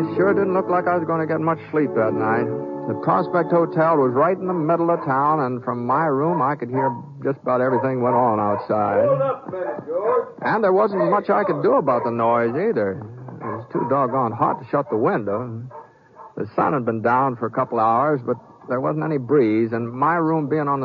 sure didn't look like I was going to get much sleep that night. The Prospect Hotel was right in the middle of town, and from my room I could hear just about everything went on outside. Hold up a minute, George. And there wasn't much I could do about the noise either. It was too doggone hot to shut the window. The sun had been down for a couple hours, but there wasn't any breeze, and my room being on the